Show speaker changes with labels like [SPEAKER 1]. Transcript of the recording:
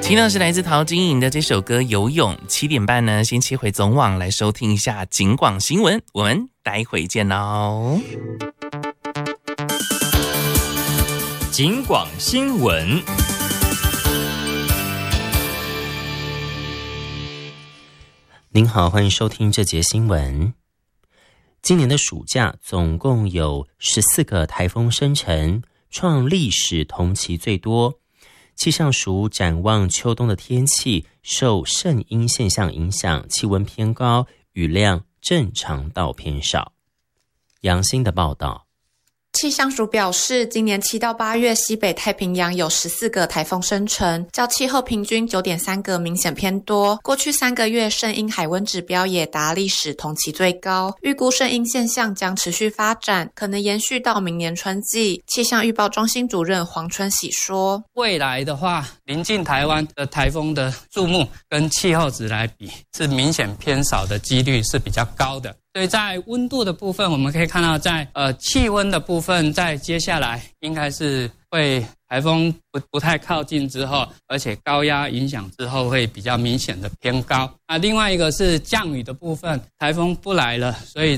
[SPEAKER 1] 听到是来自陶晶莹的这首歌《游泳》。7点半呢，先切回总网来收听一下警广新闻，我们待会见喽。
[SPEAKER 2] 警广新闻。
[SPEAKER 3] 您好，欢迎收听这节新闻。今年的暑假总共有14个台风生成，创历史同期最多。气象署展望秋冬的天气，受圣婴现象影响，气温偏高，雨量正常到偏少。杨欣的报道。
[SPEAKER 4] 气象署表示，今年7到8月西北太平洋有14个台风生成，较气候平均 9.3 个明显偏多。过去3个月圣婴海温指标也达历史同期最高，预估圣婴现象将持续发展，可能延续到明年春季。气象预报中心主任黄春喜说，
[SPEAKER 5] 未来的话，临近台湾的台风的数目跟气候值来比，是明显偏少的几率是比较高的。所以在温度的部分，我们可以看到在气温的部分，在接下来应该是会台风不太靠近之后，而且高压影响之后会比较明显的偏高。另外一个是降雨的部分，台风不来了，所以